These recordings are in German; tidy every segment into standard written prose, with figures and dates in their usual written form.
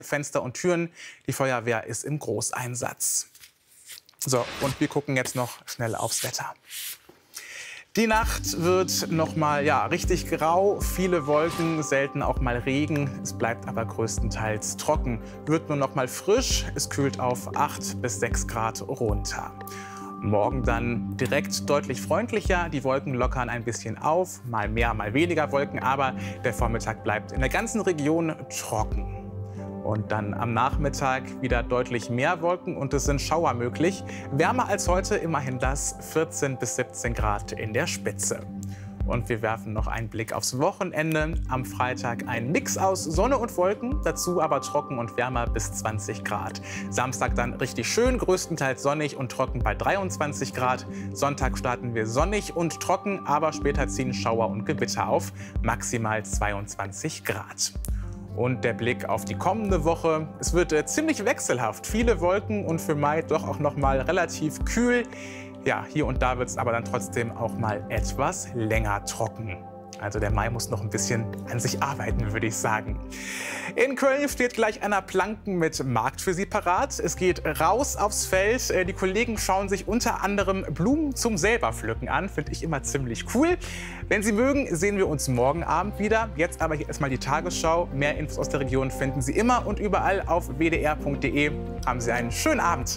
Fenster und Türen. Die Feuerwehr ist im Großeinsatz. So, und wir gucken jetzt noch schnell aufs Wetter. Die Nacht wird noch mal richtig grau, viele Wolken, selten auch mal Regen. Es bleibt aber größtenteils trocken. Wird nur noch mal frisch, es kühlt auf 8 bis 6 Grad runter. Morgen dann direkt deutlich freundlicher. Die Wolken lockern ein bisschen auf, mal mehr, mal weniger Wolken, aber der Vormittag bleibt in der ganzen Region trocken. Und dann am Nachmittag wieder deutlich mehr Wolken und es sind Schauer möglich. Wärmer als heute, immerhin das 14 bis 17 Grad in der Spitze. Und wir werfen noch einen Blick aufs Wochenende. Am Freitag ein Mix aus Sonne und Wolken, dazu aber trocken und wärmer bis 20 Grad. Samstag dann richtig schön, größtenteils sonnig und trocken bei 23 Grad. Sonntag starten wir sonnig und trocken, aber später ziehen Schauer und Gewitter auf, maximal 22 Grad. Und der Blick auf die kommende Woche. Es wird ziemlich wechselhaft. Viele Wolken und für Mai doch auch noch mal relativ kühl. Ja, hier und da wird es aber dann trotzdem auch mal etwas länger trocken. Also der Mai muss noch ein bisschen an sich arbeiten, würde ich sagen. In Köln steht gleich Anna Planken mit Markt für Sie parat. Es geht raus aufs Feld. Die Kollegen schauen sich unter anderem Blumen zum selberpflücken an. Finde ich immer ziemlich cool. Wenn Sie mögen, sehen wir uns morgen Abend wieder. Jetzt aber hier erstmal die Tagesschau. Mehr Infos aus der Region finden Sie immer und überall auf wdr.de. Haben Sie einen schönen Abend.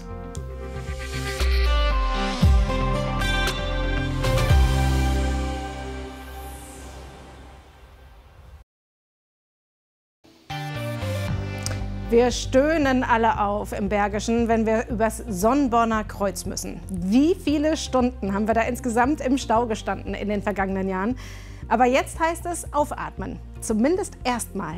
Wir stöhnen alle auf im Bergischen, wenn wir übers Sonnborner Kreuz müssen. Wie viele Stunden haben wir da insgesamt im Stau gestanden in den vergangenen Jahren? Aber jetzt heißt es aufatmen. Zumindest erstmal.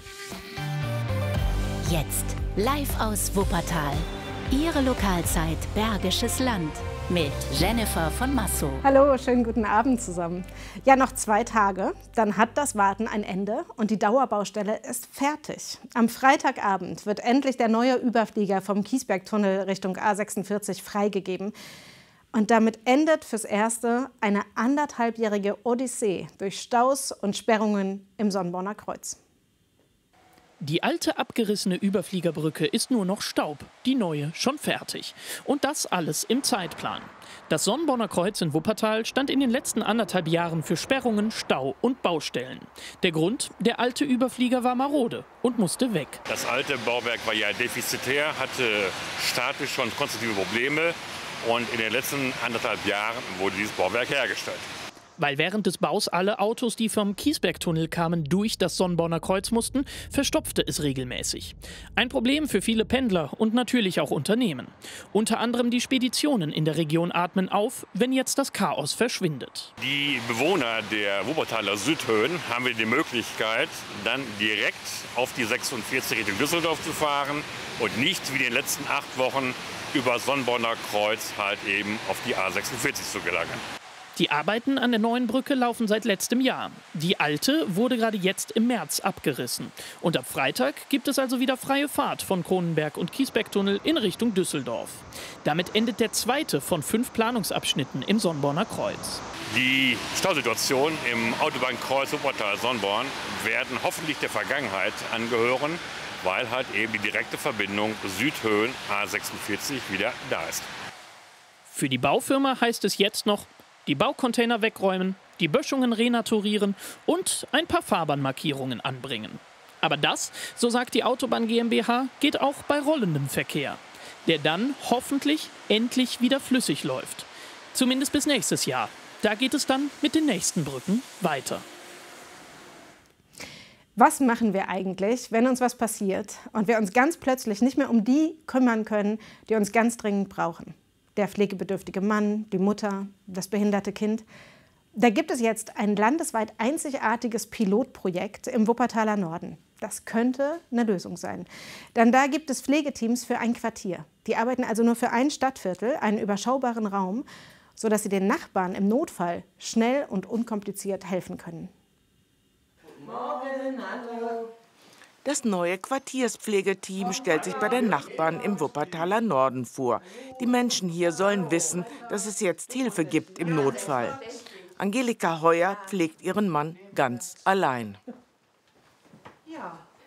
Jetzt live aus Wuppertal. Ihre Lokalzeit Bergisches Land. Mit Jennifer von Massow. Hallo, schönen guten Abend zusammen. Ja, noch 2 Tage, dann hat das Warten ein Ende und die Dauerbaustelle ist fertig. Am Freitagabend wird endlich der neue Überflieger vom Kiesbergtunnel Richtung A46 freigegeben. Und damit endet fürs Erste eine 1,5-jährige Odyssee durch Staus und Sperrungen im Sonnborner Kreuz. Die alte abgerissene Überfliegerbrücke ist nur noch Staub, die neue schon fertig. Und das alles im Zeitplan. Das Sonnborner Kreuz in Wuppertal stand in den letzten 1,5 Jahren für Sperrungen, Stau und Baustellen. Der Grund? Der alte Überflieger war marode und musste weg. Das alte Bauwerk war ja defizitär, hatte statisch schon konstruktive Probleme und in den letzten 1,5 Jahren wurde dieses Bauwerk hergestellt. Weil während des Baus alle Autos, die vom Kiesbergtunnel kamen, durch das Sonnborner Kreuz mussten, verstopfte es regelmäßig. Ein Problem für viele Pendler und natürlich auch Unternehmen. Unter anderem die Speditionen in der Region atmen auf, wenn jetzt das Chaos verschwindet. Die Bewohner der Wuppertaler Südhöhen haben wir die Möglichkeit, dann direkt auf die 46 Richtung Düsseldorf zu fahren und nicht wie in den letzten 8 Wochen über Sonnborner Kreuz halt eben auf die A46 zu gelangen. Die Arbeiten an der neuen Brücke laufen seit letztem Jahr. Die alte wurde gerade jetzt im März abgerissen. Und ab Freitag gibt es also wieder freie Fahrt von Kronenberg und Kiesbergtunnel in Richtung Düsseldorf. Damit endet der zweite von 5 Planungsabschnitten im Sonnborner Kreuz. Die Stausituation im Autobahnkreuz Wuppertal-Sonnborn werden hoffentlich der Vergangenheit angehören, weil halt eben die direkte Verbindung Südhöhen A46 wieder da ist. Für die Baufirma heißt es jetzt noch, die Baucontainer wegräumen, die Böschungen renaturieren und ein paar Fahrbahnmarkierungen anbringen. Aber das, so sagt die Autobahn GmbH, geht auch bei rollendem Verkehr, der dann hoffentlich endlich wieder flüssig läuft. Zumindest bis nächstes Jahr. Da geht es dann mit den nächsten Brücken weiter. Was machen wir eigentlich, wenn uns was passiert und wir uns ganz plötzlich nicht mehr um die kümmern können, die uns ganz dringend brauchen? Der pflegebedürftige Mann, die Mutter, das behinderte Kind. Da gibt es jetzt ein landesweit einzigartiges Pilotprojekt im Wuppertaler Norden. Das könnte eine Lösung sein. Denn da gibt es Pflegeteams für ein Quartier. Die arbeiten also nur für ein Stadtviertel, einen überschaubaren Raum, sodass sie den Nachbarn im Notfall schnell und unkompliziert helfen können. Guten Morgen, hallo. Das neue Quartierspflegeteam stellt sich bei den Nachbarn im Wuppertaler Norden vor. Die Menschen hier sollen wissen, dass es jetzt Hilfe gibt im Notfall. Angelika Heuer pflegt ihren Mann ganz allein.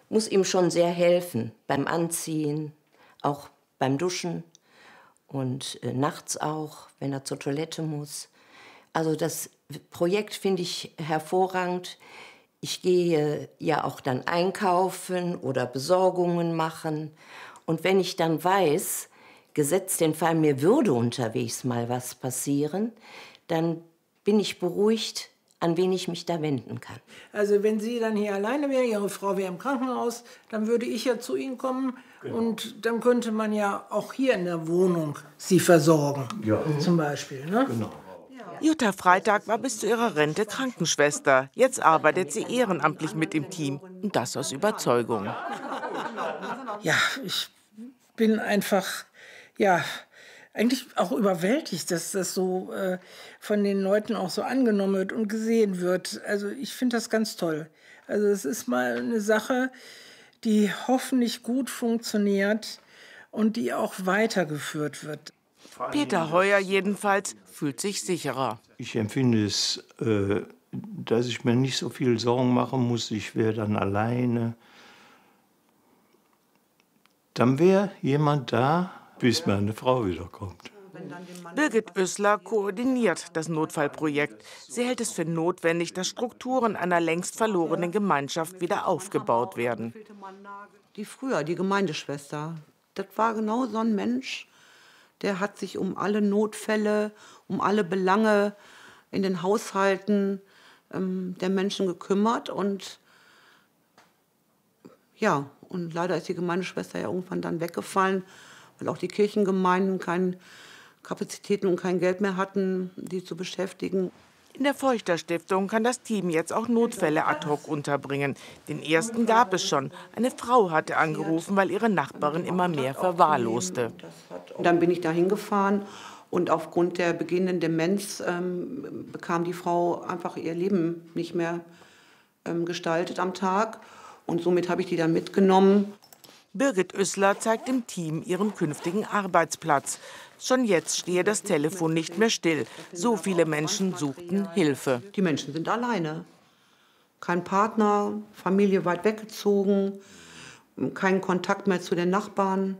muss ihm schon sehr helfen beim Anziehen, auch beim Duschen und nachts auch, wenn er zur Toilette muss. Also das Projekt finde ich hervorragend. Ich gehe ja auch dann einkaufen oder Besorgungen machen. Und wenn ich dann weiß, gesetzt den Fall, mir würde unterwegs mal was passieren, dann bin ich beruhigt, an wen ich mich da wenden kann. Also wenn Sie dann hier alleine wäre, Ihre Frau wäre im Krankenhaus, dann würde ich ja zu Ihnen kommen. Genau. Und dann könnte man ja auch hier in der Wohnung Sie versorgen, zum Beispiel. Ne? Genau. Jutta Freitag war bis zu ihrer Rente Krankenschwester. Jetzt arbeitet sie ehrenamtlich mit im Team. Und das aus Überzeugung. Ja, ich bin einfach, ja, eigentlich auch überwältigt, dass das so von den Leuten auch so angenommen wird und gesehen wird. Also ich finde das ganz toll. Also es ist mal eine Sache, die hoffentlich gut funktioniert und die auch weitergeführt wird. Peter Heuer jedenfalls fühlt sich sicherer. Ich empfinde es, dass ich mir nicht so viel Sorgen machen muss. Ich wäre dann alleine. Dann wäre jemand da, bis meine Frau wiederkommt. Birgit Oesler koordiniert das Notfallprojekt. Sie hält es für notwendig, dass Strukturen einer längst verlorenen Gemeinschaft wieder aufgebaut werden. Die Gemeindeschwester, das war genau so ein Mensch, der hat sich um alle Notfälle, um alle Belange in den Haushalten der Menschen gekümmert. Und ja, und leider ist die Gemeindeschwester ja irgendwann dann weggefallen, weil auch die Kirchengemeinden keine Kapazitäten und kein Geld mehr hatten, die zu beschäftigen. In der Feuchter-Stiftung kann das Team jetzt auch Notfälle ad hoc unterbringen. Den ersten gab es schon. Eine Frau hatte angerufen, weil ihre Nachbarin immer mehr verwahrloste. Dann bin ich da hingefahren und aufgrund der beginnenden Demenz bekam die Frau einfach ihr Leben nicht mehr gestaltet am Tag. Und somit habe ich die dann mitgenommen. Birgit Oesler zeigt dem Team ihren künftigen Arbeitsplatz. Schon jetzt stehe das Telefon nicht mehr still. So viele Menschen suchten Hilfe. Die Menschen sind alleine. Kein Partner, Familie weit weggezogen, kein Kontakt mehr zu den Nachbarn.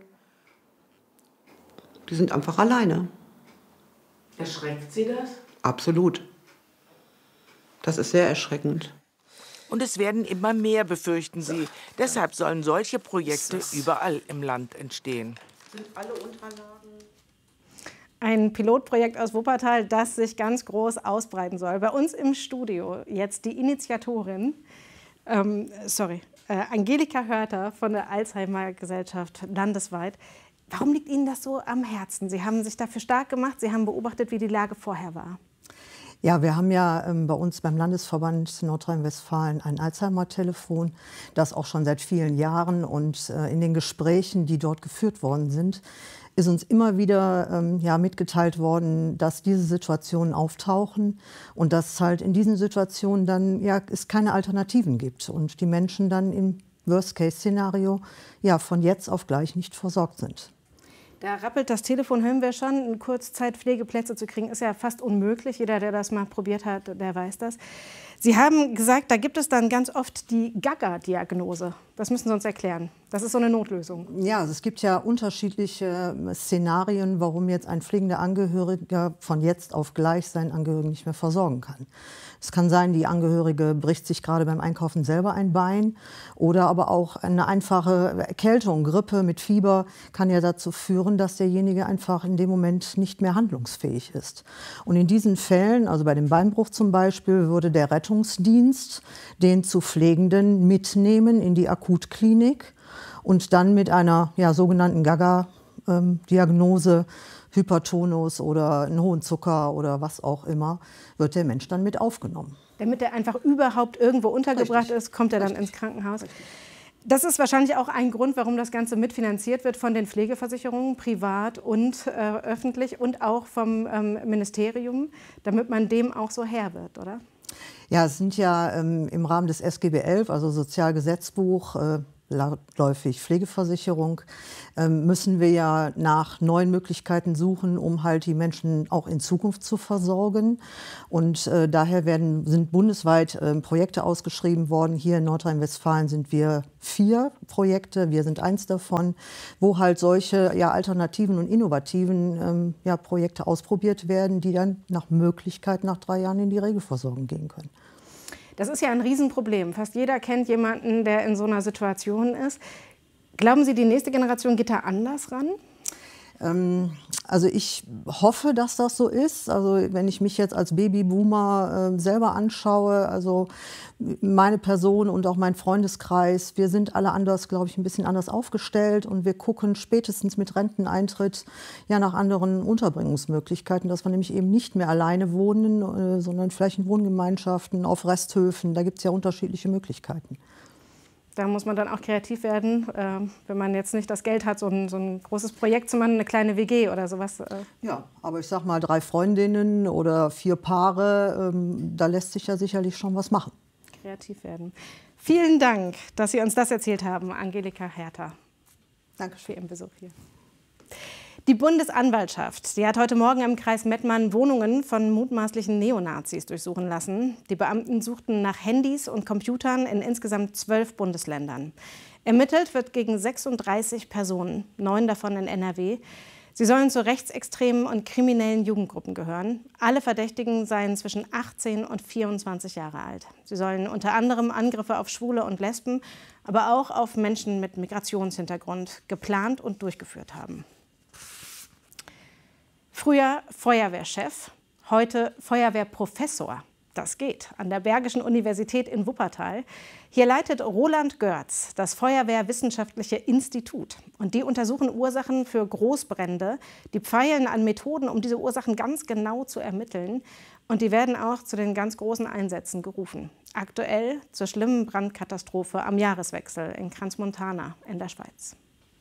Die sind einfach alleine. Erschreckt Sie das? Absolut. Das ist sehr erschreckend. Und es werden immer mehr, befürchten sie. Deshalb sollen solche Projekte überall im Land entstehen. Sind alle Unterlagen? Ein Pilotprojekt aus Wuppertal, das sich ganz groß ausbreiten soll. Bei uns im Studio jetzt die Initiatorin, Angelika Hörter von der Alzheimer-Gesellschaft landesweit. Warum liegt Ihnen das so am Herzen? Sie haben sich dafür stark gemacht, Sie haben beobachtet, wie die Lage vorher war. Ja, wir haben ja bei uns beim Landesverband Nordrhein-Westfalen ein Alzheimer-Telefon, das auch schon seit vielen Jahren, und in den Gesprächen, die dort geführt worden sind, ist uns immer wieder mitgeteilt worden, dass diese Situationen auftauchen und dass es halt in diesen Situationen dann es keine Alternativen gibt und die Menschen dann im Worst-Case-Szenario von jetzt auf gleich nicht versorgt sind. Da rappelt das Telefon, hören wir schon. In Kurzzeit Pflegeplätze zu kriegen, ist ja fast unmöglich. Jeder, der das mal probiert hat, der weiß das. Sie haben gesagt, da gibt es dann ganz oft die Gaga-Diagnose. Das müssen Sie uns erklären. Das ist so eine Notlösung. Ja, also es gibt ja unterschiedliche Szenarien, warum jetzt ein pflegender Angehöriger von jetzt auf gleich seinen Angehörigen nicht mehr versorgen kann. Es kann sein, die Angehörige bricht sich gerade beim Einkaufen selber ein Bein, oder aber auch eine einfache Erkältung, Grippe mit Fieber kann ja dazu führen, dass derjenige einfach in dem Moment nicht mehr handlungsfähig ist. Und in diesen Fällen, also bei dem Beinbruch zum Beispiel, würde der Rettungsdienst den zu Pflegenden mitnehmen in die Akutklinik und dann mit einer sogenannten Gaga-Diagnose, Hypertonus oder einen hohen Zucker oder was auch immer, wird der Mensch dann mit aufgenommen. Damit er einfach überhaupt irgendwo untergebracht ist, kommt er dann ins Krankenhaus. Das ist wahrscheinlich auch ein Grund, warum das Ganze mitfinanziert wird von den Pflegeversicherungen, privat und öffentlich, und auch vom Ministerium, damit man dem auch so Herr wird, oder? Ja, es sind ja im Rahmen des SGB 11, also Sozialgesetzbuch, landläufig Pflegeversicherung, müssen wir ja nach neuen Möglichkeiten suchen, um halt die Menschen auch in Zukunft zu versorgen. Und daher sind bundesweit Projekte ausgeschrieben worden. Hier in Nordrhein-Westfalen sind wir 4 Projekte, wir sind eins davon, wo halt solche alternativen und innovativen Projekte ausprobiert werden, die dann nach Möglichkeit nach 3 Jahren in die Regelversorgung gehen können. Das ist ja ein Riesenproblem. Fast jeder kennt jemanden, der in so einer Situation ist. Glauben Sie, die nächste Generation geht da anders ran? Also ich hoffe, dass das so ist. Also wenn ich mich jetzt als Babyboomer selber anschaue, also meine Person und auch mein Freundeskreis, wir sind alle anders, glaube ich, ein bisschen anders aufgestellt und wir gucken spätestens mit Renteneintritt nach anderen Unterbringungsmöglichkeiten, dass wir nämlich eben nicht mehr alleine wohnen, sondern vielleicht in Wohngemeinschaften, auf Resthöfen. Da gibt es ja unterschiedliche Möglichkeiten. Da muss man dann auch kreativ werden, wenn man jetzt nicht das Geld hat, so ein großes Projekt zu machen, eine kleine WG oder sowas. Ja, aber ich sag mal 3 Freundinnen oder 4 Paare, da lässt sich ja sicherlich schon was machen. Kreativ werden. Vielen Dank, dass Sie uns das erzählt haben, Angelika Herter. Danke für Ihren Besuch hier. Die Bundesanwaltschaft, die hat heute Morgen im Kreis Mettmann Wohnungen von mutmaßlichen Neonazis durchsuchen lassen. Die Beamten suchten nach Handys und Computern in insgesamt 12 Bundesländern. Ermittelt wird gegen 36 Personen, 9 davon in NRW. Sie sollen zu rechtsextremen und kriminellen Jugendgruppen gehören. Alle Verdächtigen seien zwischen 18 und 24 Jahre alt. Sie sollen unter anderem Angriffe auf Schwule und Lesben, aber auch auf Menschen mit Migrationshintergrund geplant und durchgeführt haben. Früher Feuerwehrchef, heute Feuerwehrprofessor. Das geht an der Bergischen Universität in Wuppertal. Hier leitet Roland Görz das Feuerwehrwissenschaftliche Institut. Und die untersuchen Ursachen für Großbrände. Die feilen an Methoden, um diese Ursachen ganz genau zu ermitteln. Und die werden auch zu den ganz großen Einsätzen gerufen. Aktuell zur schlimmen Brandkatastrophe am Jahreswechsel in Crans-Montana in der Schweiz.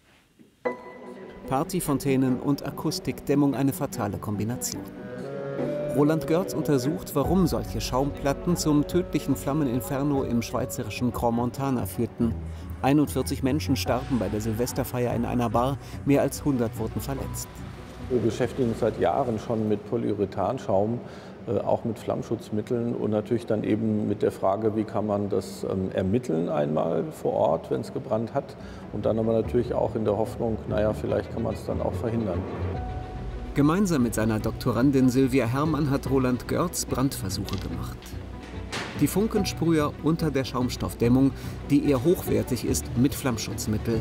Partyfontänen und Akustikdämmung, eine fatale Kombination. Roland Görz untersucht, warum solche Schaumplatten zum tödlichen Flammeninferno im schweizerischen Crans-Montana führten. 41 Menschen starben bei der Silvesterfeier in einer Bar, mehr als 100 wurden verletzt. Wir beschäftigen uns seit Jahren schon mit Polyurethanschaum, auch mit Flammschutzmitteln und natürlich dann eben mit der Frage, wie kann man das ermitteln einmal vor Ort, wenn es gebrannt hat, und dann aber natürlich auch in der Hoffnung, naja, vielleicht kann man es dann auch verhindern. Gemeinsam mit seiner Doktorandin Sylvia Herrmann hat Roland Görz Brandversuche gemacht. Die Funkensprüher unter der Schaumstoffdämmung, die eher hochwertig ist, mit Flammschutzmittel.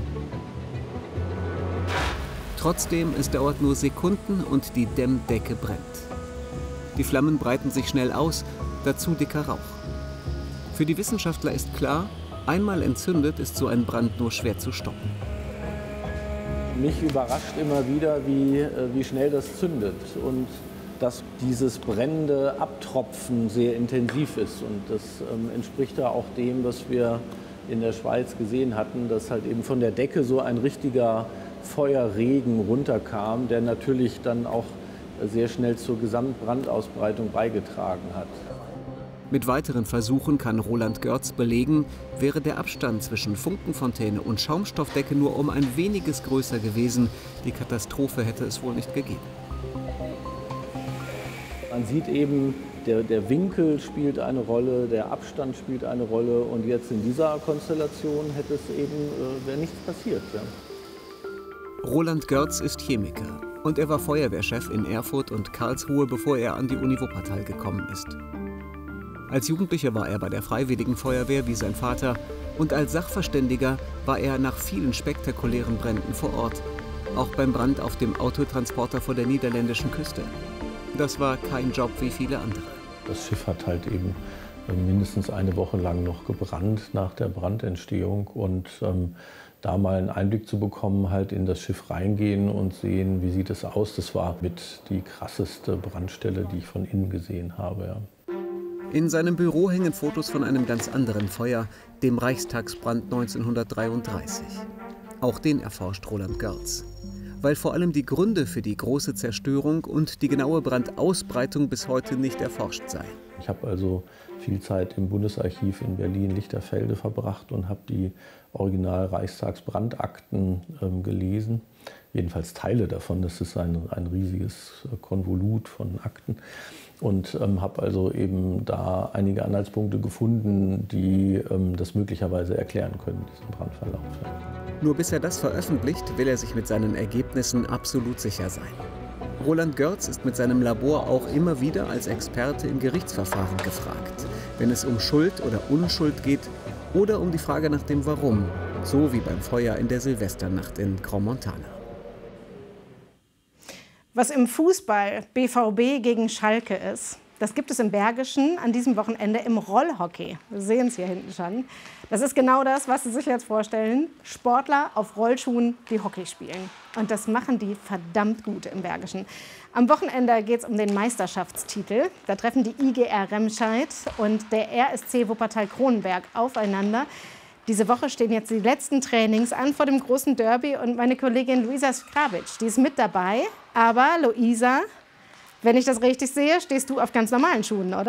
Trotzdem, es dauert nur Sekunden und die Dämmdecke brennt. Die Flammen breiten sich schnell aus, dazu dicker Rauch. Für die Wissenschaftler ist klar, einmal entzündet ist so ein Brand nur schwer zu stoppen. Mich überrascht immer wieder, wie schnell das zündet und dass dieses brennende Abtropfen sehr intensiv ist. Und das entspricht da auch dem, was wir in der Schweiz gesehen hatten, dass halt eben von der Decke so ein richtiger Feuerregen runterkam, der natürlich dann auch sehr schnell zur Gesamtbrandausbreitung beigetragen hat. Mit weiteren Versuchen kann Roland Görz belegen, wäre der Abstand zwischen Funkenfontäne und Schaumstoffdecke nur um ein weniges größer gewesen, die Katastrophe hätte es wohl nicht gegeben. Man sieht eben, der Winkel spielt eine Rolle, der Abstand spielt eine Rolle und jetzt in dieser Konstellation hätte es eben, wäre nichts passiert. Ja. Roland Görz ist Chemiker und er war Feuerwehrchef in Erfurt und Karlsruhe, bevor er an die Uni Wuppertal gekommen ist. Als Jugendlicher war er bei der Freiwilligen Feuerwehr wie sein Vater und als Sachverständiger war er nach vielen spektakulären Bränden vor Ort, auch beim Brand auf dem Autotransporter vor der niederländischen Küste. Das war kein Job wie viele andere. Das Schiff hat halt eben mindestens eine Woche lang noch gebrannt nach der Brandentstehung und da mal einen Einblick zu bekommen, halt in das Schiff reingehen und sehen, wie sieht es aus. Das war mit die krasseste Brandstelle, die ich von innen gesehen habe. Ja. In seinem Büro hängen Fotos von einem ganz anderen Feuer, dem Reichstagsbrand 1933. Auch den erforscht Roland Görz, weil vor allem die Gründe für die große Zerstörung und die genaue Brandausbreitung bis heute nicht erforscht seien. Ich habe also viel Zeit im Bundesarchiv in Berlin-Lichterfelde verbracht und habe die Original Reichstagsbrandakten gelesen. Jedenfalls Teile davon. Das ist ein riesiges Konvolut von Akten. Und habe also eben da einige Anhaltspunkte gefunden, die das möglicherweise erklären können, diesen Brandverlauf. Nur bis er das veröffentlicht, will er sich mit seinen Ergebnissen absolut sicher sein. Roland Görz ist mit seinem Labor auch immer wieder als Experte in Gerichtsverfahren gefragt, wenn es um Schuld oder Unschuld geht oder um die Frage nach dem Warum, so wie beim Feuer in der Silvesternacht in Graumontana. Was im Fußball BVB gegen Schalke ist, das gibt es im Bergischen an diesem Wochenende im Rollhockey. Wir sehen es hier hinten schon. Das ist genau das, was Sie sich jetzt vorstellen. Sportler auf Rollschuhen, die Hockey spielen. Und das machen die verdammt gut im Bergischen. Am Wochenende geht es um den Meisterschaftstitel. Da treffen die IGR Remscheid und der RSC Wuppertal-Kronenberg aufeinander. Diese Woche stehen jetzt die letzten Trainings an vor dem großen Derby und meine Kollegin Luisa Skrabic, die ist mit dabei. Aber Luisa, wenn ich das richtig sehe, stehst du auf ganz normalen Schuhen, oder?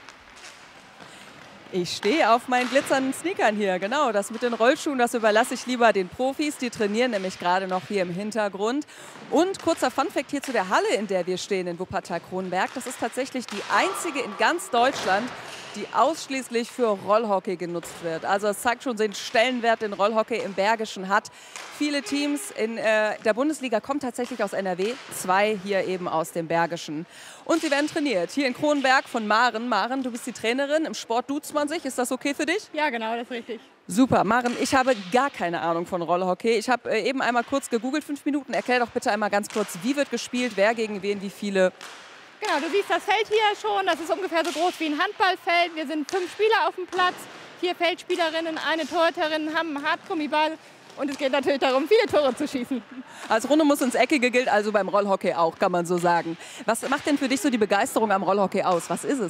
Ich stehe auf meinen glitzernden Sneakern hier, genau. Das mit den Rollschuhen, das überlasse ich lieber den Profis. Die trainieren nämlich gerade noch hier im Hintergrund. Und kurzer Funfact hier zu der Halle, in der wir stehen, in Wuppertal-Kronenberg. Das ist tatsächlich die einzige in ganz Deutschland, die ausschließlich für Rollhockey genutzt wird. Also es zeigt schon den Stellenwert, den Rollhockey im Bergischen hat. Viele Teams in der Bundesliga kommen tatsächlich aus NRW, 2 hier eben aus dem Bergischen. Und sie werden trainiert. Hier in Kronenberg von Maren. Maren, du bist die Trainerin. Im Sport duzt man sich. Ist das okay für dich? Ja, genau, das ist richtig. Super, Maren, ich habe gar keine Ahnung von Rollhockey. Ich habe eben einmal kurz gegoogelt, 5 Minuten. Erklär doch bitte einmal ganz kurz, wie wird gespielt, wer gegen wen, wie viele? Genau, du siehst das Feld hier schon. Das ist ungefähr so groß wie ein Handballfeld. Wir sind 5 Spieler auf dem Platz, 4 Feldspielerinnen, eine Torhüterin, haben einen Hartgummiball. Und es geht natürlich darum, viele Tore zu schießen. Als Runde muss ins Eckige gilt, also beim Rollhockey auch, kann man so sagen. Was macht denn für dich so die Begeisterung am Rollhockey aus? Was ist es?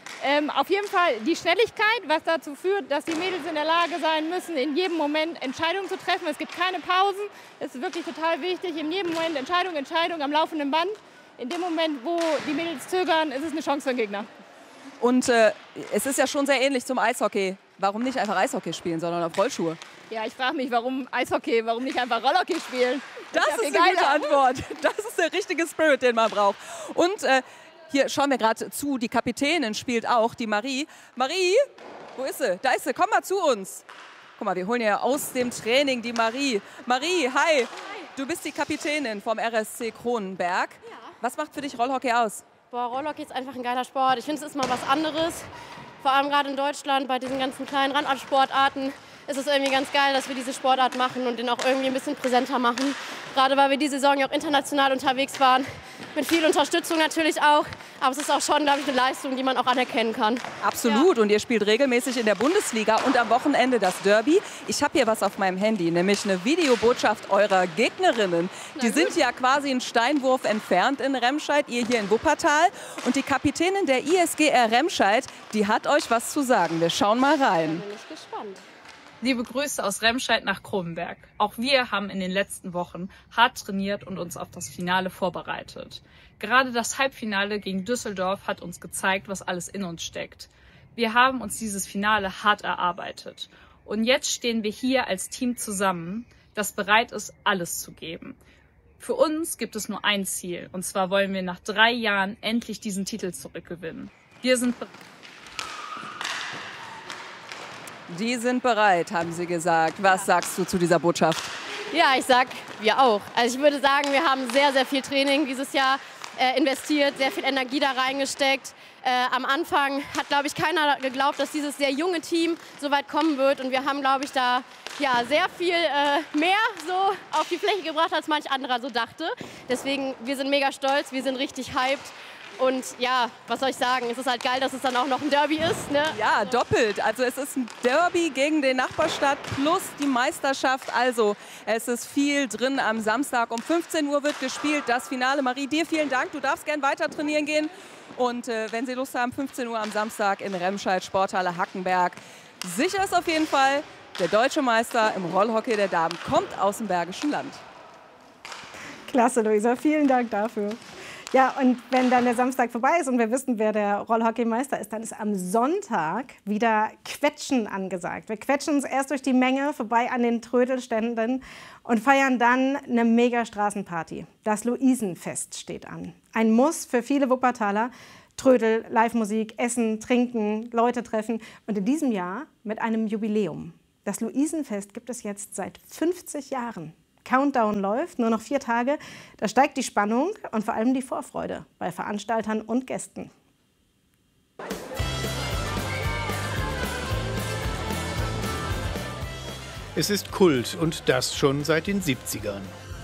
Auf jeden Fall die Schnelligkeit, was dazu führt, dass die Mädels in der Lage sein müssen, in jedem Moment Entscheidungen zu treffen. Es gibt keine Pausen. Es ist wirklich total wichtig. In jedem Moment Entscheidung am laufenden Band. In dem Moment, wo die Mädels zögern, ist es eine Chance für den Gegner. Und es ist ja schon sehr ähnlich zum Eishockey. Warum nicht einfach Eishockey spielen, sondern auf Rollschuhe? Ja, ich frage mich, warum Eishockey, warum nicht einfach Rollhockey spielen? Das ist eine gute Antwort. Das ist der richtige Spirit, den man braucht. Und hier schauen wir gerade zu, die Kapitänin spielt auch, die Marie. Marie, wo ist sie? Da ist sie, komm mal zu uns. Guck mal, wir holen ja aus dem Training die Marie. Marie, hi. Hi. Du bist die Kapitänin vom RSC Kronenberg. Ja. Was macht für dich Rollhockey aus? Boah, Rollhockey ist einfach ein geiler Sport. Ich finde, es ist mal was anderes. Vor allem gerade in Deutschland bei diesen ganzen kleinen Randsportarten ist es irgendwie ganz geil, dass wir diese Sportart machen und den auch irgendwie ein bisschen präsenter machen. Gerade weil wir diese Saison ja auch international unterwegs waren. Mit viel Unterstützung natürlich auch. Aber es ist auch schon, glaube ich, eine Leistung, die man auch anerkennen kann. Absolut. Ja. Und ihr spielt regelmäßig in der Bundesliga und am Wochenende das Derby. Ich habe hier was auf meinem Handy, nämlich eine Videobotschaft eurer Gegnerinnen. Die sind ja quasi einen Steinwurf entfernt in Remscheid, ihr hier in Wuppertal. Und die Kapitänin der ISGR Remscheid, die hat euch was zu sagen. Wir schauen mal rein. Da bin ich gespannt. Liebe Grüße aus Remscheid nach Kronenberg. Auch wir haben in den letzten Wochen hart trainiert und uns auf das Finale vorbereitet. Gerade das Halbfinale gegen Düsseldorf hat uns gezeigt, was alles in uns steckt. Wir haben uns dieses Finale hart erarbeitet. Und jetzt stehen wir hier als Team zusammen, das bereit ist, alles zu geben. Für uns gibt es nur ein Ziel. Und zwar wollen wir nach 3 Jahren endlich diesen Titel zurückgewinnen. Wir sind Die sind bereit, haben sie gesagt. Was sagst du zu dieser Botschaft? Ja, ich sag, wir auch. Also ich würde sagen, wir haben sehr, sehr viel Training dieses Jahr investiert, sehr viel Energie da reingesteckt. Am Anfang hat, glaube ich, keiner geglaubt, dass dieses sehr junge Team so weit kommen wird. Und wir haben, glaube ich, da ja, sehr viel mehr so auf die Fläche gebracht, als manch anderer so dachte. Deswegen, wir sind mega stolz, wir sind richtig hyped. Und ja, was soll ich sagen, es ist halt geil, dass es dann auch noch ein Derby ist. Ne? Ja, doppelt. Also es ist ein Derby gegen den Nachbarstadt plus die Meisterschaft. Also es ist viel drin am Samstag. Um 15 Uhr wird gespielt, das Finale. Marie, dir vielen Dank. Du darfst gern weiter trainieren gehen. Und wenn Sie Lust haben, 15 Uhr am Samstag in Remscheid, Sporthalle Hackenberg. Sicher ist auf jeden Fall, der deutsche Meister im Rollhockey der Damen kommt aus dem Bergischen Land. Klasse, Luisa. Vielen Dank dafür. Ja, und wenn dann der Samstag vorbei ist und wir wissen, wer der Rollhockeymeister ist, dann ist am Sonntag wieder Quetschen angesagt. Wir quetschen uns erst durch die Menge vorbei an den Trödelständen und feiern dann eine Mega-Straßenparty. Das Luisenfest steht an. Ein Muss für viele Wuppertaler. Trödel, Live-Musik, Essen, Trinken, Leute treffen. Und in diesem Jahr mit einem Jubiläum. Das Luisenfest gibt es jetzt seit 50 Jahren. Countdown läuft, nur noch 4 Tage. Da steigt die Spannung und vor allem die Vorfreude bei Veranstaltern und Gästen. Es ist Kult und das schon seit den 70ern.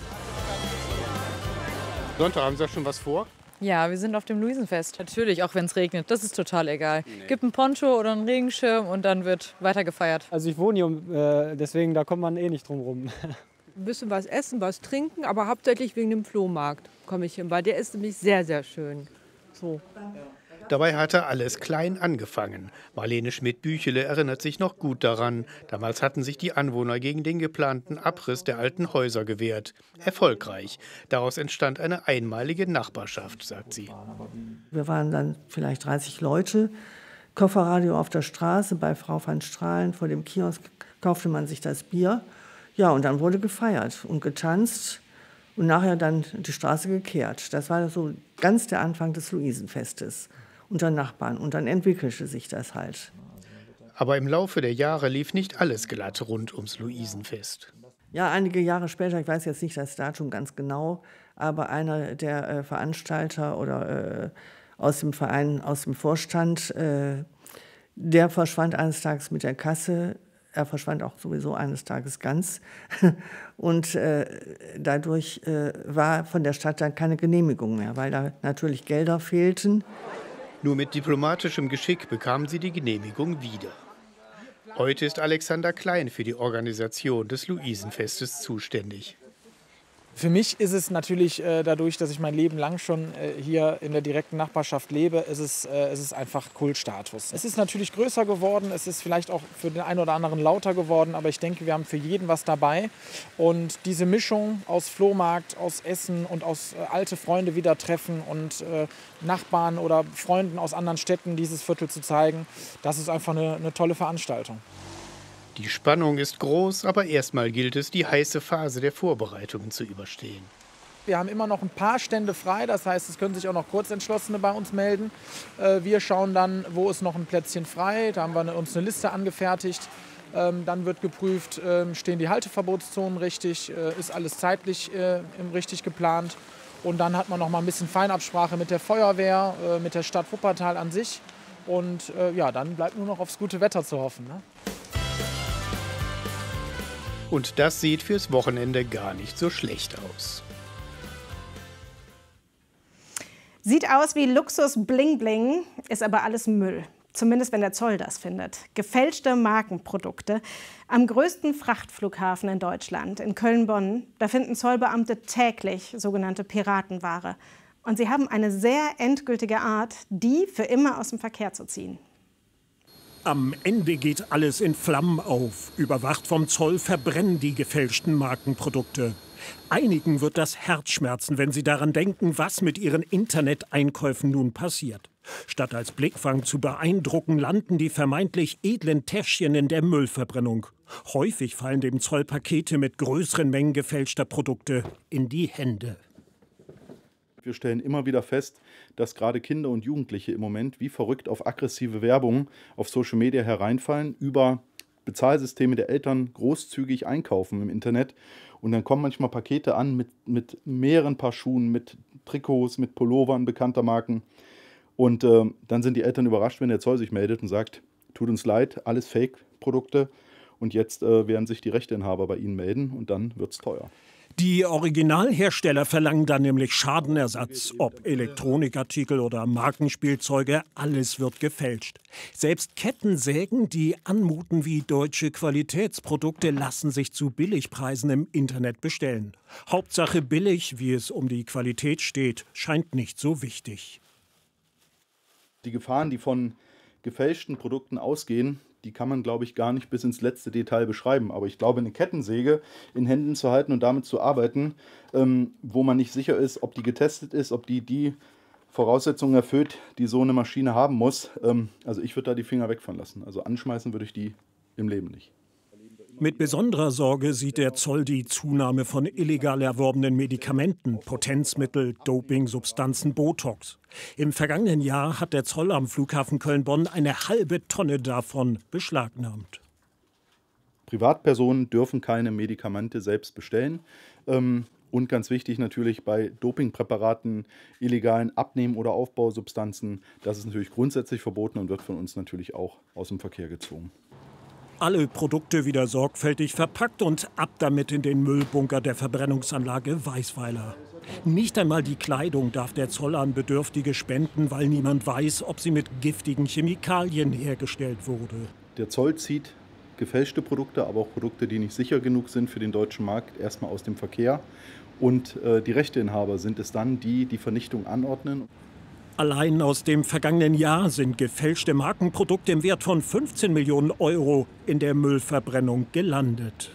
Sonntag, haben Sie da schon was vor? Ja, wir sind auf dem Luisenfest. Natürlich, auch wenn es regnet. Das ist total egal. Gibt einen Poncho oder einen Regenschirm und dann wird weiter gefeiert. Also ich wohne hier, deswegen da kommt man eh nicht drum rum. Ein bisschen was essen, was trinken, aber hauptsächlich wegen dem Flohmarkt komme ich hin, weil der ist nämlich sehr, sehr schön. So. Dabei hatte alles klein angefangen. Marlene Schmidt-Büchele erinnert sich noch gut daran. Damals hatten sich die Anwohner gegen den geplanten Abriss der alten Häuser gewehrt. Erfolgreich. Daraus entstand eine einmalige Nachbarschaft, sagt sie. Wir waren dann vielleicht 30 Leute. Kofferradio auf der Straße bei Frau van Strahlen. Vor dem Kiosk kaufte man sich das Bier. Ja, und dann wurde gefeiert und getanzt und nachher dann die Straße gekehrt. Das war so ganz der Anfang des Luisenfestes unter Nachbarn. Und dann entwickelte sich das halt. Aber im Laufe der Jahre lief nicht alles glatt rund ums Luisenfest. Ja, einige Jahre später, ich weiß jetzt nicht das Datum ganz genau, aber einer der Veranstalter oder aus dem Verein, aus dem Vorstand, der verschwand eines Tages mit der Kasse. Er verschwand auch sowieso eines Tages ganz. Und dadurch war von der Stadt dann keine Genehmigung mehr, weil da natürlich Gelder fehlten. Nur mit diplomatischem Geschick bekamen sie die Genehmigung wieder. Heute ist Alexander Klein für die Organisation des Luisenfestes zuständig. Für mich ist es natürlich dadurch, dass ich mein Leben lang schon hier in der direkten Nachbarschaft lebe, ist es einfach Kultstatus. Es ist natürlich größer geworden, es ist vielleicht auch für den einen oder anderen lauter geworden, aber ich denke, wir haben für jeden was dabei. Und diese Mischung aus Flohmarkt, aus Essen und aus alte Freunde wieder treffen und Nachbarn oder Freunden aus anderen Städten dieses Viertel zu zeigen, das ist einfach eine tolle Veranstaltung. Die Spannung ist groß, aber erstmal gilt es, die heiße Phase der Vorbereitungen zu überstehen. Wir haben immer noch ein paar Stände frei, das heißt, es können sich auch noch Kurzentschlossene bei uns melden. Wir schauen dann, wo ist noch ein Plätzchen frei, da haben wir uns eine Liste angefertigt. Dann wird geprüft, stehen die Halteverbotszonen richtig, ist alles zeitlich richtig geplant. Und dann hat man noch mal ein bisschen Feinabsprache mit der Feuerwehr, mit der Stadt Wuppertal an sich. Und ja, dann bleibt nur noch aufs gute Wetter zu hoffen, ne? Und das sieht fürs Wochenende gar nicht so schlecht aus. Sieht aus wie Luxus Bling Bling, ist aber alles Müll. Zumindest wenn der Zoll das findet. Gefälschte Markenprodukte. Am größten Frachtflughafen in Deutschland, in Köln-Bonn, da finden Zollbeamte täglich sogenannte Piratenware. Und sie haben eine sehr endgültige Art, die für immer aus dem Verkehr zu ziehen. Am Ende geht alles in Flammen auf. Überwacht vom Zoll verbrennen die gefälschten Markenprodukte. Einigen wird das Herz schmerzen, wenn sie daran denken, was mit ihren Interneteinkäufen nun passiert. Statt als Blickfang zu beeindrucken, landen die vermeintlich edlen Täschchen in der Müllverbrennung. Häufig fallen dem Zoll Pakete mit größeren Mengen gefälschter Produkte in die Hände. Wir stellen immer wieder fest, dass gerade Kinder und Jugendliche im Moment wie verrückt auf aggressive Werbung auf Social Media hereinfallen, über Bezahlsysteme der Eltern großzügig einkaufen im Internet. Und dann kommen manchmal Pakete an mit mehreren Paar Schuhen, mit Trikots, mit Pullovern bekannter Marken. Und dann sind die Eltern überrascht, wenn der Zoll sich meldet und sagt, tut uns leid, alles Fake-Produkte. Und jetzt werden sich die Rechteinhaber bei ihnen melden und dann wird es teuer. Die Originalhersteller verlangen dann nämlich Schadenersatz. Ob Elektronikartikel oder Markenspielzeuge, alles wird gefälscht. Selbst Kettensägen, die anmuten wie deutsche Qualitätsprodukte, lassen sich zu Billigpreisen im Internet bestellen. Hauptsache billig, wie es um die Qualität steht, scheint nicht so wichtig. Die Gefahren, die von gefälschten Produkten ausgehen, die kann man, glaube ich, gar nicht bis ins letzte Detail beschreiben. Aber ich glaube, eine Kettensäge in Händen zu halten und damit zu arbeiten, wo man nicht sicher ist, ob die getestet ist, ob die Voraussetzungen erfüllt, die so eine Maschine haben muss. Also ich würde da die Finger weg von lassen. Also anschmeißen würde ich die im Leben nicht. Mit besonderer Sorge sieht der Zoll die Zunahme von illegal erworbenen Medikamenten, Potenzmittel, Dopingsubstanzen, Botox. Im vergangenen Jahr hat der Zoll am Flughafen Köln-Bonn eine halbe Tonne davon beschlagnahmt. Privatpersonen dürfen keine Medikamente selbst bestellen. Und ganz wichtig natürlich bei Dopingpräparaten, illegalen Abnehmen- oder Aufbausubstanzen, das ist natürlich grundsätzlich verboten und wird von uns natürlich auch aus dem Verkehr gezogen. Alle Produkte wieder sorgfältig verpackt und ab damit in den Müllbunker der Verbrennungsanlage Weißweiler. Nicht einmal die Kleidung darf der Zoll an Bedürftige spenden, weil niemand weiß, ob sie mit giftigen Chemikalien hergestellt wurde. Der Zoll zieht gefälschte Produkte, aber auch Produkte, die nicht sicher genug sind für den deutschen Markt, erstmal aus dem Verkehr. Und die Rechteinhaber sind es dann, die die Vernichtung anordnen. Allein aus dem vergangenen Jahr sind gefälschte Markenprodukte im Wert von 15 Millionen Euro in der Müllverbrennung gelandet.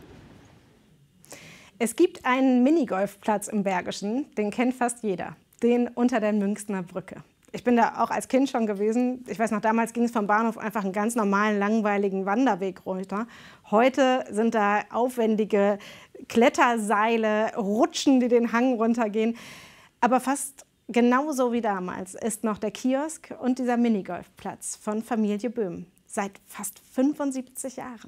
Es gibt einen Minigolfplatz im Bergischen, den kennt fast jeder, den unter der Münchner Brücke. Ich bin da auch als Kind schon gewesen. Ich weiß noch, damals ging es vom Bahnhof einfach einen ganz normalen, langweiligen Wanderweg runter. Heute sind da aufwendige Kletterseile, Rutschen, die den Hang runtergehen. Aber fast genauso wie damals ist noch der Kiosk und dieser Minigolfplatz von Familie Böhm. Seit fast 75 Jahren.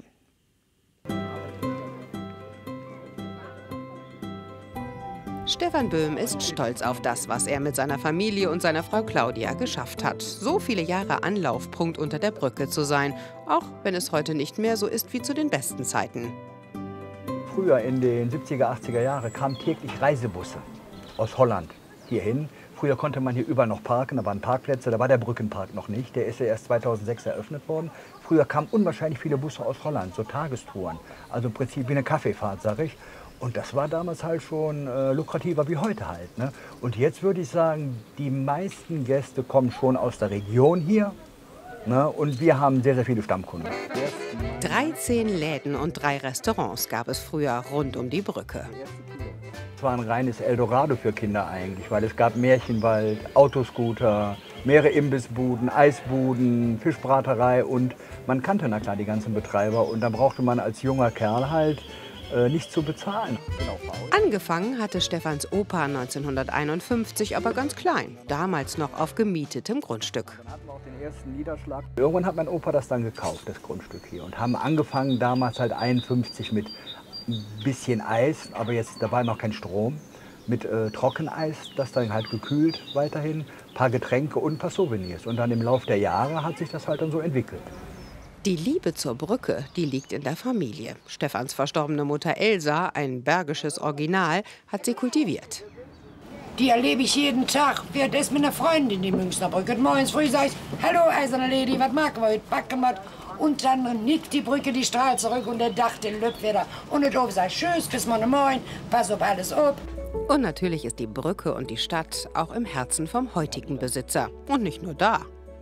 Stefan Böhm ist stolz auf das, was er mit seiner Familie und seiner Frau Claudia geschafft hat. So viele Jahre Anlaufpunkt unter der Brücke zu sein, auch wenn es heute nicht mehr so ist wie zu den besten Zeiten. Früher in den 70er, 80er Jahren kamen täglich Reisebusse aus Holland hierhin. Früher konnte man hier überall noch parken, da waren Parkplätze, da war der Brückenpark noch nicht. Der ist ja erst 2006 eröffnet worden. Früher kamen unwahrscheinlich viele Busse aus Holland, so Tagestouren. Also im Prinzip wie eine Kaffeefahrt, sag ich. Und das war damals halt schon lukrativer wie heute halt. Ne? Und jetzt würde ich sagen, die meisten Gäste kommen schon aus der Region hier. Ne? Und wir haben sehr, sehr viele Stammkunden. 13 Läden und 3 Restaurants gab es früher rund um die Brücke. Es war ein reines Eldorado für Kinder eigentlich, weil es gab Märchenwald, Autoscooter, mehrere Imbissbuden, Eisbuden, Fischbraterei und man kannte na klar die ganzen Betreiber und da brauchte man als junger Kerl halt nicht zu bezahlen. Angefangen hatte Stefans Opa 1951, aber ganz klein, damals noch auf gemietetem Grundstück. Dann hatten wir auch den ersten Niederschlag. Irgendwann hat mein Opa das dann gekauft, das Grundstück hier, und haben angefangen damals halt 51 mit ein bisschen Eis, aber jetzt dabei noch kein Strom, mit Trockeneis, das dann halt gekühlt weiterhin, ein paar Getränke und ein paar Souvenirs. Und dann im Laufe der Jahre hat sich das halt dann so entwickelt. Die Liebe zur Brücke, die liegt in der Familie. Stefans verstorbene Mutter Elsa, ein bergisches Original, hat sie kultiviert. Die erlebe ich jeden Tag. Wir das mit einer Freundin, die Münchner Brücke. Morgens früh sage ich, hallo eiserne Lady, was mag wir heute? Backen wir. Und dann nickt die Brücke die Strahl zurück und der Dach den Lüpp wieder. Und der Dorf sagt, tschüss, bis morgen Moin, pass auf alles auf. Und natürlich ist die Brücke und die Stadt auch im Herzen vom heutigen Besitzer. Und nicht nur da.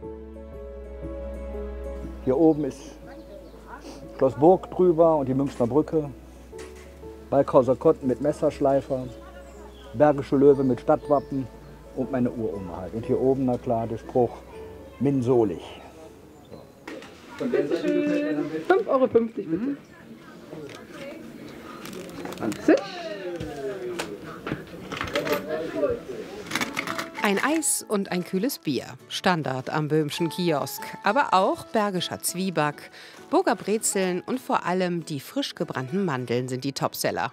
Hier oben ist Schloss Burg drüber und die Münchner Brücke. Balkhauser Kotten mit Messerschleifer. Bergische Löwe mit Stadtwappen und meine Uroma halt. Und hier oben, na klar, der Spruch Minsolig. So. 5,50 Euro bitte. 20. Ein Eis und ein kühles Bier, Standard am Böhmschen Kiosk. Aber auch bergischer Zwieback, Burger Brezeln und vor allem die frisch gebrannten Mandeln sind die Topseller.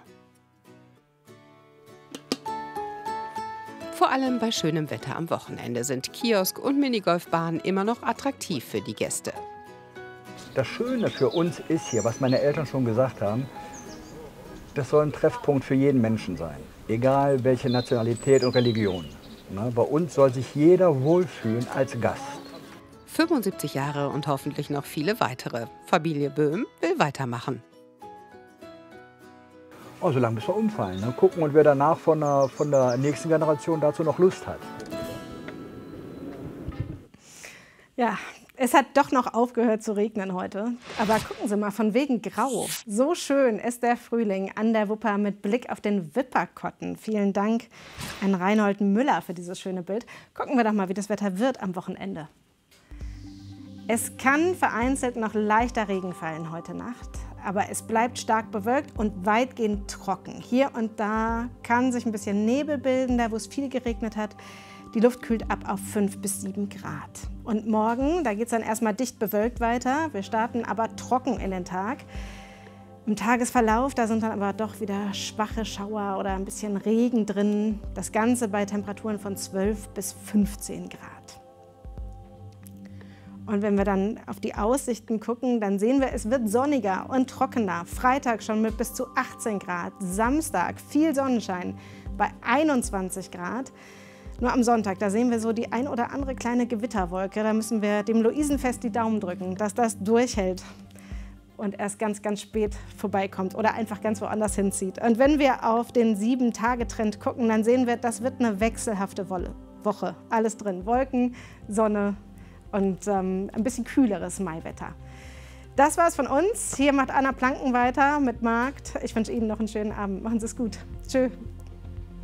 Vor allem bei schönem Wetter am Wochenende sind Kiosk und Minigolfbahnen immer noch attraktiv für die Gäste. Das Schöne für uns ist hier, was meine Eltern schon gesagt haben, das soll ein Treffpunkt für jeden Menschen sein, egal welche Nationalität und Religion. Bei uns soll sich jeder wohlfühlen als Gast. 75 Jahre und hoffentlich noch viele weitere. Familie Böhm will weitermachen. Oh, solange bis wir umfallen. Ne? Gucken, und wer danach von der nächsten Generation dazu noch Lust hat. Ja, Es hat doch noch aufgehört zu regnen heute. Aber gucken Sie mal, von wegen grau. So schön ist der Frühling an der Wupper mit Blick auf den Wipperkotten. Vielen Dank an Reinhold Müller für dieses schöne Bild. Gucken wir doch mal, wie das Wetter wird am Wochenende. Es kann vereinzelt noch leichter Regen fallen heute Nacht. Aber es bleibt stark bewölkt und weitgehend trocken. Hier und da kann sich ein bisschen Nebel bilden, da wo es viel geregnet hat. Die Luft kühlt ab auf 5 bis 7 Grad. Und morgen, da geht es dann erstmal dicht bewölkt weiter. Wir starten aber trocken in den Tag. Im Tagesverlauf, da sind dann aber doch wieder schwache Schauer oder ein bisschen Regen drin. Das Ganze bei Temperaturen von 12 bis 15 Grad. Und wenn wir dann auf die Aussichten gucken, dann sehen wir, es wird sonniger und trockener. Freitag schon mit bis zu 18 Grad. Samstag viel Sonnenschein bei 21 Grad. Nur am Sonntag, da sehen wir so die ein oder andere kleine Gewitterwolke. Da müssen wir dem Luisenfest die Daumen drücken, dass das durchhält und erst ganz, ganz spät vorbeikommt oder einfach ganz woanders hinzieht. Und wenn wir auf den 7-Tage-Trend gucken, dann sehen wir, das wird eine wechselhafte Woche. Alles drin, Wolken, Sonne und ein bisschen kühleres Maiwetter. Das war's von uns. Hier macht Anna Planken weiter mit Markt. Ich wünsche Ihnen noch einen schönen Abend. Machen Sie es gut. Tschö.